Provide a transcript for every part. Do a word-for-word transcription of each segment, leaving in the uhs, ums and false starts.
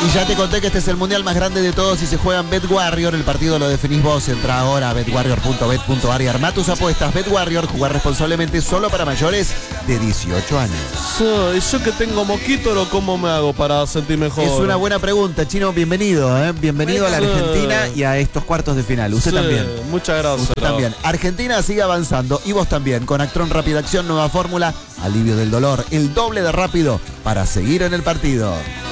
Y ya te conté que este es el mundial más grande de todos y se juega en BetWarrior. El partido lo definís vos. Entra ahora a betwarrior punto bet punto ar y armá tus apuestas. BetWarrior, jugar responsablemente, solo para mayores de dieciocho años. Sí, ¿y yo que tengo moquito, cómo me hago para sentir mejor? Es una buena pregunta, Chino. Bienvenido, ¿eh? Bienvenido a la Argentina y a estos cuartos de final. Usted sí, también. Muchas gracias. Usted también. Argentina sigue avanzando y vos también. Con Actron Rápida Acción, nueva fórmula, alivio del dolor, el doble de rápido para seguir en el partido.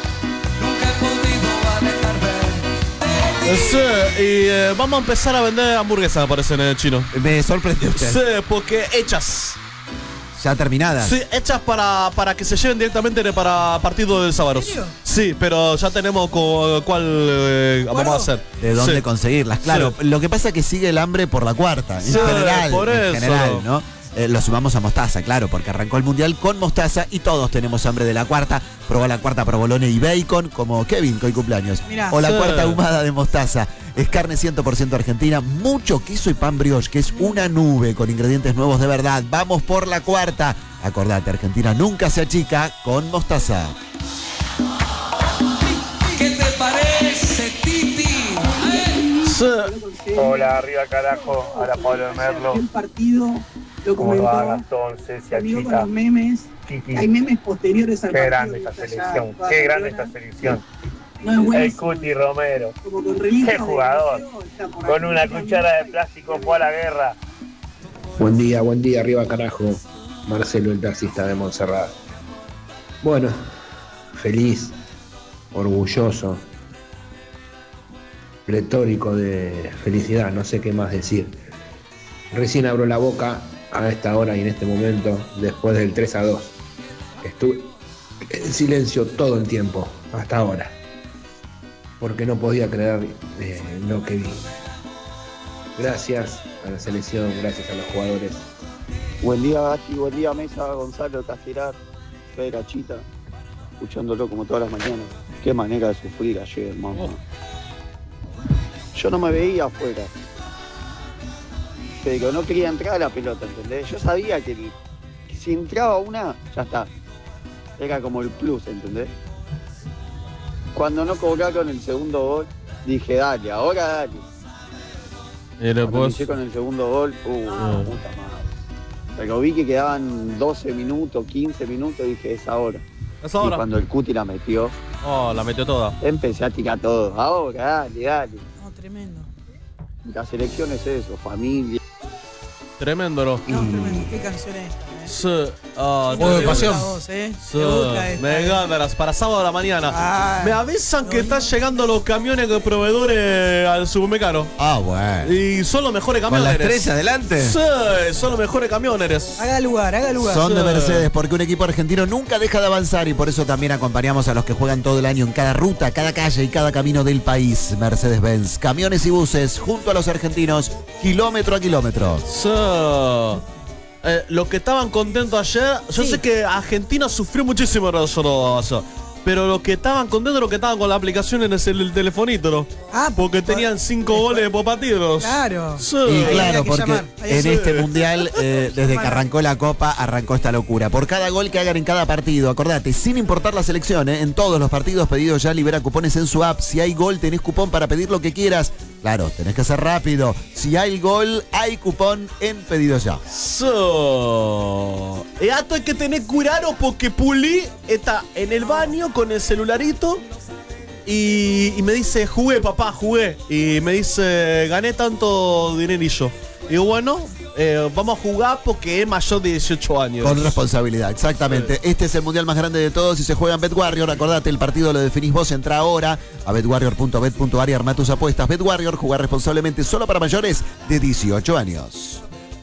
Sí, y eh, vamos a empezar a vender hamburguesas, me parece, en el Chino. Me sorprende usted. Sí, porque hechas. Ya terminadas. Sí, hechas para, para que se lleven directamente para partido del sábado. Sí, pero ya tenemos co, cuál eh, vamos a hacer. De dónde sí. conseguirlas, claro. Sí. Lo que pasa es que sigue el hambre por la cuarta, en sí, general. Por en eso. general, ¿no? Eh, lo sumamos a Mostaza, claro, porque arrancó el mundial con Mostaza y todos tenemos hambre de la cuarta. Probá la cuarta provolone y bacon, como Kevin, que hoy cumpleaños. Mirá, o la sí. cuarta ahumada de Mostaza. Es carne cien por ciento argentina, mucho queso y pan brioche, que es una nube con ingredientes nuevos de verdad. Vamos por la cuarta. Acordate, Argentina nunca se achica con Mostaza. ¿Qué te parece, Titi? ¿Eh? Sí. Hola, arriba carajo, a la Pablo Merlo. El partido lo ¿Cómo va comentó, Gastón, Ceci, amigo, con Achita? los memes. Titi. Hay memes posteriores al Qué partido. grande esta que está selección, allá, qué grande Barcelona. esta selección. No es El buenísimo. Cuti Romero, Como con revistas qué de jugador. boxeo, está por Con ahí. una cuchara de plástico fue a la guerra. Buen día, buen día, arriba carajo. Marcelo, el taxista de Montserrat. Bueno, feliz, orgulloso, pletórico de felicidad, no sé qué más decir. Recién abro la boca a esta hora y en este momento, después del tres a dos. Estuve en silencio todo el tiempo, hasta ahora, porque no podía creer eh, lo que vi. Gracias a la selección, gracias a los jugadores. Buen día, Gasti, buen día, Mesa, Gonzalo, Castelar, Fede Chita, escuchándolo como todas las mañanas. Qué manera de sufrir ayer, mamá. Yo no me veía afuera, pero no quería entrar a la pelota, ¿entendés? Yo sabía que, el, que si entraba una, ya está. Era como el plus, ¿entendés? Cuando no cobraron el segundo gol, dije, dale, ahora dale. Y Cuando después... inicié con el segundo gol, uh, Ah. puta madre. Pero vi que quedaban doce minutos, quince minutos, dije, es ahora. Es Y ahora. cuando el Cuti la metió, Oh, la metió toda. empecé a tirar todo. Ahora, dale, dale. No, tremendo. La selección es eso, familia. Tremendo, ¿no? No, tremendo. Qué canción es esta, eh. Sí. Ah, Chino, te- te gusta pasión. a vos, eh. Sí. Te gusta esta, Me eh. encantan para sábado a la mañana. Ay, Me avisan que no, están no. llegando los camiones de proveedores al supermercado. Ah, bueno. Y son los mejores Con la camiones. estrella adelante. Sí, son los mejores camiones. Haga lugar, haga lugar. Son de Sí. Mercedes, porque un equipo argentino nunca deja de avanzar y por eso también acompañamos a los que juegan todo el año en cada ruta, cada calle y cada camino del país. Mercedes-Benz, camiones y buses, junto a los argentinos, kilómetro a kilómetro. Sí. Eh, los que estaban contentos ayer, yo Sí. sé que Argentina sufrió muchísimo eso, eso, pero los que estaban contentos, los que estaban con la aplicación en el, el telefonito, ¿no? Ah, Porque por- tenían cinco goles por partido. Claro. Sí. Y Ahí claro, había que porque llamar, ahí en sí. este mundial, eh, desde que arrancó la Copa, arrancó esta locura. Por cada gol que hagan en cada partido, acordate, sin importar la selección, eh, en todos los partidos pedidos ya libera cupones en su app. Si hay gol, tenés cupón para pedir lo que quieras. Claro, tenés que ser rápido. Si hay gol, hay cupón en pedido ya. So. Y esto hay que tener cuidado porque Puli está en el baño con el celularito y, y me dice, jugué papá, jugué. Y me dice, gané tanto dinerillo. Y digo, bueno, eh, vamos a jugar porque es mayor de dieciocho años. Con responsabilidad, exactamente. Este es el mundial más grande de todos y se juega en BetWarrior. Acordate, el partido lo definís vos. Entra ahora a betwarrior punto bet punto ar y armá tus apuestas. BetWarrior, jugar responsablemente, solo para mayores de dieciocho años.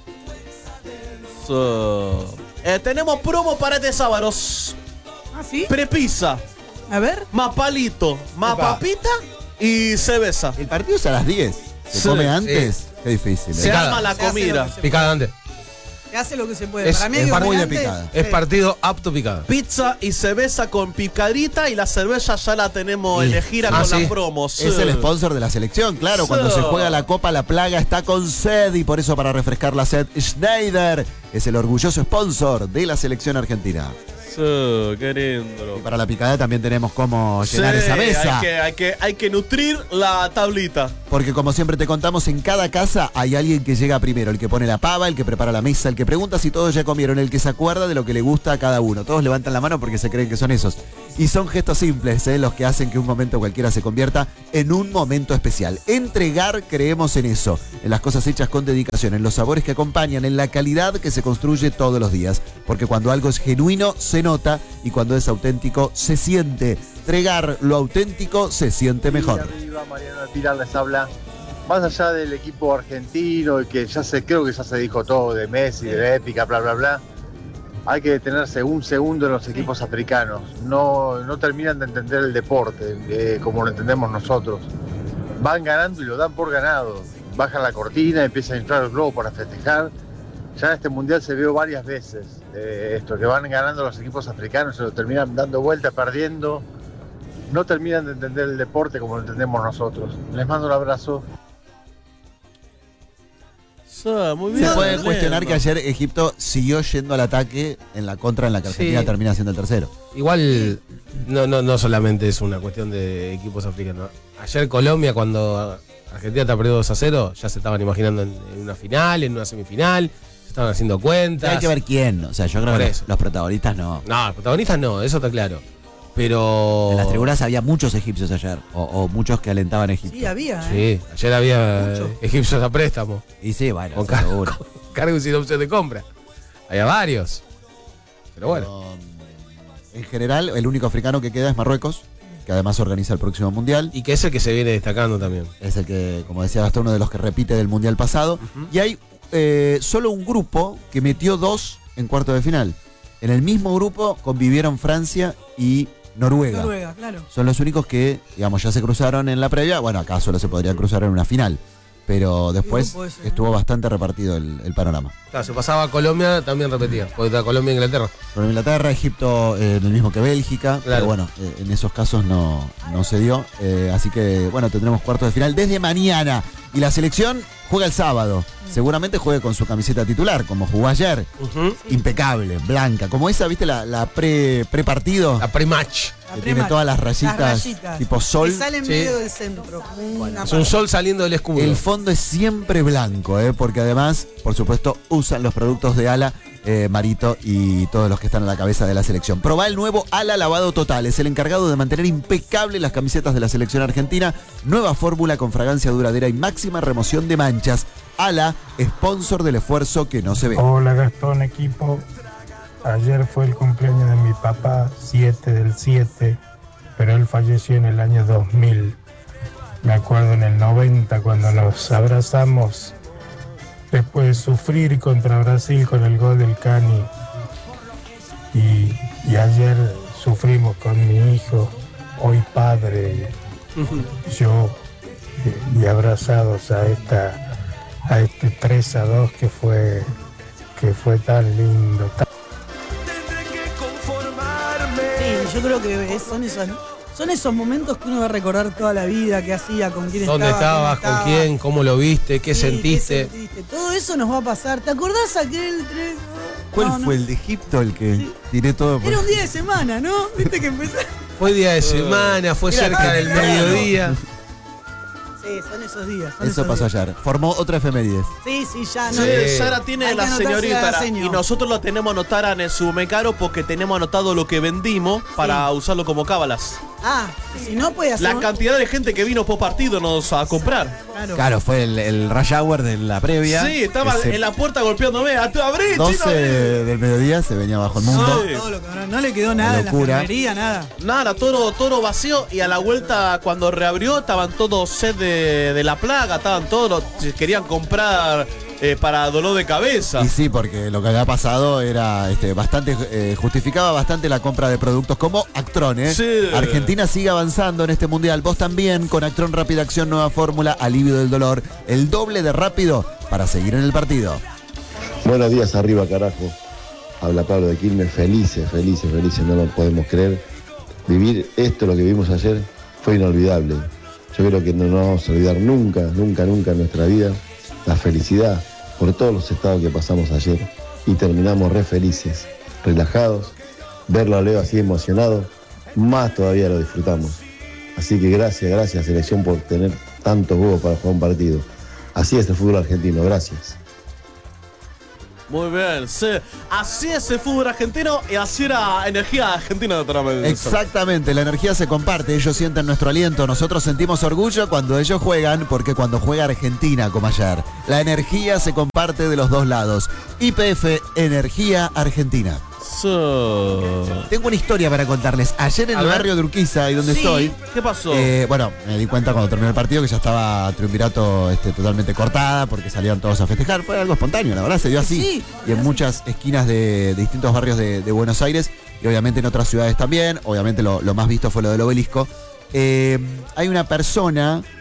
So. Eh, tenemos promo para este sábado. Ah, ¿sí? Prepizza, A ver. más palito, más Epa. papita y cerveza. El partido es a las diez. ¿Se Sí, come antes? Qué difícil. Se ¿eh? Picada. arma la Se hace comida. lo que se Picada antes. Se hace lo que se puede. Es- Para mí es hay que muy comer de antes. picada. Es Sí. partido apto picada. Pizza y cerveza con picadita y la cerveza ya la tenemos Sí. elegida Ah, con ¿sí? las promos. Es el sponsor de la selección, claro. Sí. Cuando se juega la Copa, la plaga está con sed y por eso para refrescar la sed, Schneider es el orgulloso sponsor de la selección argentina. Sí, qué lindo. Y para la picada también tenemos cómo llenar Sí, esa mesa. Hay que, hay, que, hay que nutrir la tablita. Porque como siempre te contamos, en cada casa hay alguien que llega primero, el que pone la pava, el que prepara la mesa, el que pregunta si todos ya comieron, el que se acuerda de lo que le gusta a cada uno. Todos levantan la mano porque se creen que son esos. Y son gestos simples, ¿eh? Los que hacen que un momento cualquiera se convierta en un momento especial. Entregar, creemos en eso, en las cosas hechas con dedicación, en los sabores que acompañan, en la calidad que se construye todos los días. Porque cuando algo es genuino, se nota, y cuando es auténtico, se siente. Entregar lo auténtico se siente mejor. Arriba, Mariano Pilar les habla. Más allá del equipo argentino, y que ya se, creo que ya se dijo todo de Messi, de la épica, bla, bla, bla, hay que detenerse un segundo en los equipos africanos. No, no terminan de entender el deporte eh, como lo entendemos nosotros. Van ganando y lo dan por ganado. Bajan la cortina, empiezan a inflar el globo para festejar. Ya en este mundial se vio varias veces eh, esto, que van ganando los equipos africanos, se lo terminan dando vuelta, perdiendo. No terminan de entender el deporte como lo entendemos nosotros. Les mando un abrazo. Sí, muy bien. Se puede lindo. cuestionar que ayer Egipto siguió yendo al ataque en la contra, en la que Argentina Sí. termina siendo el tercero. Igual, no, no, no solamente es una cuestión de equipos africanos. Ayer Colombia, cuando Argentina está perdiendo dos a cero, ya se estaban imaginando en, en una final, en una semifinal, se estaban haciendo cuentas. Hay que ver quién, o sea, yo creo Por que eso. los protagonistas no. No, los protagonistas no, eso está claro. Pero. En las tribunas había muchos egipcios ayer, o, o muchos que alentaban a Egipto. Sí, había, ¿eh? Sí, ayer había Mucho. eh, egipcios a préstamo. Y sí, bueno, Con eso cargo, seguro. con cargo y sin opción de compra. Había varios. Pero bueno. Pero, en general, el único africano que queda es Marruecos, que además organiza el próximo mundial. Y que es el que se viene destacando también. Es el que, como decía Gastón, uno de los que repite del mundial pasado. Ujú. Y hay eh, solo un grupo que metió dos en cuarto de final. En el mismo grupo convivieron Francia y Noruega. Noruega, claro. Son los únicos que, digamos, ya se cruzaron en la previa. Bueno, acá solo se podrían cruzar en una final. Pero después grupo ese, ¿eh? estuvo bastante repartido el, el panorama. Claro, se pasaba a Colombia, también repetía. Porque está Colombia e Inglaterra. Con Inglaterra, Egipto, eh, en el mismo que Bélgica. Claro. Pero bueno, eh, en esos casos no, no se dio. Eh, así que, bueno, tendremos cuartos de final desde mañana. Y la selección juega el sábado. Seguramente juegue con su camiseta titular, como jugó ayer. Uh-huh. Impecable, blanca. Como esa, ¿viste? La, la pre, pre-partido. La pre-match. La Que prema- tiene todas las rayitas, las rayitas. tipo sol. Que sale en Sí. medio del centro. Una Es un sol saliendo del escudo. El fondo es siempre blanco, ¿eh? Porque además, por supuesto, usan los productos de Ala, eh, Marito y todos los que están a la cabeza de la selección. Probá el nuevo Ala Lavado Total. Es el encargado de mantener impecables las camisetas de la selección argentina. Nueva fórmula con fragancia duradera y máxima remoción de manchas. Ala, sponsor del esfuerzo que no se ve. Hola Gastón, equipo. Ayer fue el cumpleaños de mi papá, siete del siete, pero él falleció en el año dos mil. Me acuerdo en el noventa cuando nos abrazamos después de sufrir contra Brasil con el gol del Cani. Y, y ayer sufrimos con mi hijo, hoy padre, yo, y, y abrazados a esta a este tres a dos que fue que fue tan lindo. Tan... Sí, yo creo que es- son esos, son esos momentos que uno va a recordar toda la vida, qué hacía, con quién ¿Dónde estaba, estabas? cómo ¿Con estaba. quién? ¿Cómo lo viste? ¿Qué Sí, sentiste? ¿qué sentiste? Todo eso nos va a pasar. ¿Te acordás aquel tres? ¿Cuál No, no. fue el de Egipto el que tiré todo? por- Era un día de semana, ¿no? Viste que empezó. Fue día de semana, fue Mira, cerca del claro. mediodía. Sí, son esos días. son Eso esos pasó días. ayer. Formó otra efemérides. Sí, sí, ya no. Sí, Sí. Sara tiene Hay la que anotarse señorita la Ara, seño. y nosotros lo tenemos anotado en el supermercado porque tenemos anotado lo que vendimos para usarlo como cábalas. Ah, si no puede hacer. La un- cantidad de gente que vino por partido nos a comprar. Claro. Claro, fue el, el rush hour de la previa. Sí, estaba Ese en la puerta golpeándome. ¡A tu abrí, doce chino, abrí! del mediodía se venía bajo el mundo. Sí. Todo lo que- no, no le quedó nada en la locura. enfermería, nada. Nada, todo, todo vacío y a la vuelta cuando reabrió estaban todos sed de, de la plaga, estaban todos, los- querían comprar eh, para dolor de cabeza. Y sí, porque lo que había pasado era este, bastante, eh, justificaba bastante la compra de productos como Actron, ¿eh? Sí. Argentina sigue avanzando en este mundial. Vos también con Actron Rápida Acción, nueva fórmula, alivio del dolor, el doble de rápido para seguir en el partido. Buenos días arriba, carajo. Habla Pablo de Quilmes, felices, felices, felices, no lo podemos creer. Vivir esto, lo que vimos ayer, fue inolvidable. Yo creo que no nos vamos a olvidar nunca, nunca, nunca en nuestra vida la felicidad por todos los estados que pasamos ayer y terminamos re felices, relajados verlo a Leo así emocionado, más todavía lo disfrutamos. Así que gracias, gracias selección por tener tantos huevos para jugar un partido. Así es el fútbol argentino, gracias. Muy bien, sí. Así es el fútbol argentino y así era energía argentina totalmente. Exactamente, la energía se comparte, ellos sienten nuestro aliento, nosotros sentimos orgullo cuando ellos juegan, porque cuando juega Argentina como ayer, la energía se comparte de los dos lados. Y P F, Energía Argentina. So. Tengo una historia para contarles. Ayer en A el ver. barrio de Urquiza, ahí donde Sí, estoy. ¿qué pasó? Eh, bueno, me di cuenta cuando terminó el partido que ya estaba Triunvirato este, totalmente cortada porque salían todos a festejar. Fue algo espontáneo, la verdad, se dio así. Sí, y en muchas esquinas de, de distintos barrios de, de Buenos Aires y obviamente en otras ciudades también. Obviamente lo, lo más visto fue lo del obelisco. Eh, hay una persona